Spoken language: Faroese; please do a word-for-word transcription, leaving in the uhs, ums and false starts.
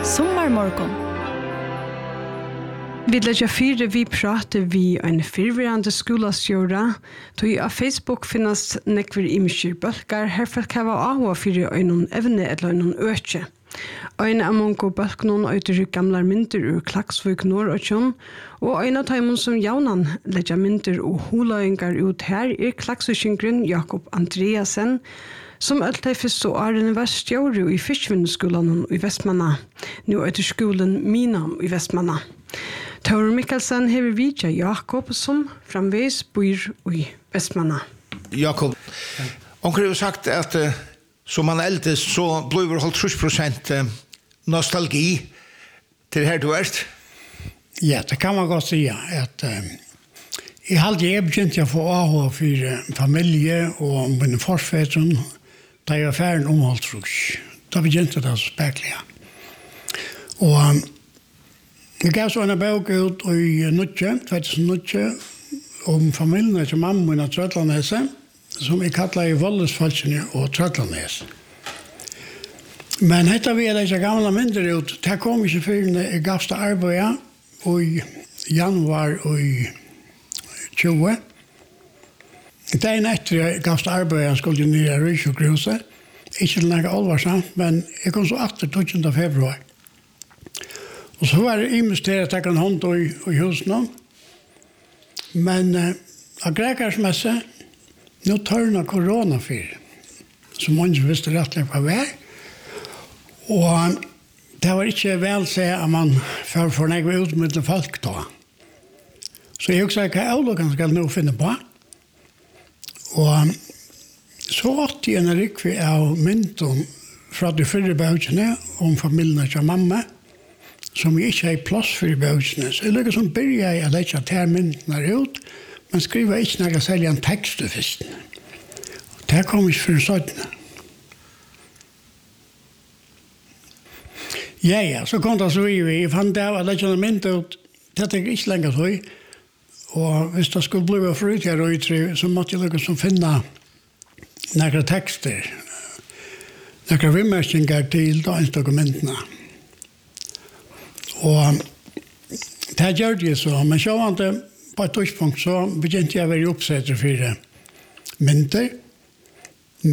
Sommarmorgon. Vi lägger fyra vi pratar vi en fyrvirande skolasjöra. Tog av Facebook finnas nekver imskir bölkar. Herför kan vara av fyra en evne eller en öke. En av många bölknon öter gamla mynter ur Klaksvik norr och tjon. Och en av tajmon som jaunan lägger mynter och holaingar ut här är Klaksvikinkren Jakob Andreasen, som alt de første årene var stjåre i Fiskvinneskolen i Vestmanna. Nå er det skolen Minam i Vestmanna. Tore Mikkelsen har vidtja Jakob, som framveis bor i Vestmanna. Jakob, onkel har sagt at uh, som man eldes så blir det halvtrus prosent uh, nostalgi til her du er. Ja, det kan man godt säga. At, uh, jeg hadde jeg begynt å få av for uh, familie og mine forfedren da jeg var ferdig om halvtrus. Da begynte det så spekelig. Og um, jeg gav så en bok ut i Nuttje, tjuetusennuttje, om familien til mamma og Trøtlandese, som jeg kallet i Voldesfalskene og Trøtlandese. Men hette vi er disse gamle mindre ut, det kom ikke før jeg gav til arbeidet i januar i tjue. Dagen etter jeg gav til arbeidet, jeg skulle nye Rysjokruset. Ikke til noe alvarsamt, men jeg kom så atter tjuende februar. Og så var det investeret jeg kan hånd i, i husene. Men uh, av grekarsmesse, nå tørner korona for, som man ikke visste rettelig hva det var. Og det var ikke vel å se at man får for noe utmiddelige folk da. Så jeg også hva avlokkene skal nå finne på. Og så åtte jeg en rikvi av mynden fra de fyrre bøkene om familien til mamma, som jeg ikke har plass for i bøkene. Så jeg lykker som begynner jeg å lette til myndene ut, men skriver ikke når jeg selger en tekst til festen. Det kom ikke for sånn. Ja, ja, så kom det så i vi. Jeg fant det av å lette en mynd ut. Det er ikke lenger så i. Og hvis det skulle bli forut her og ytre, så måtte jeg lykke som finne noen tekster, noen vimmerskinger til dagens dokumentene. Og det gjør det så, men så var det på et tidspunkt så begynte jeg å være oppsett for mynter.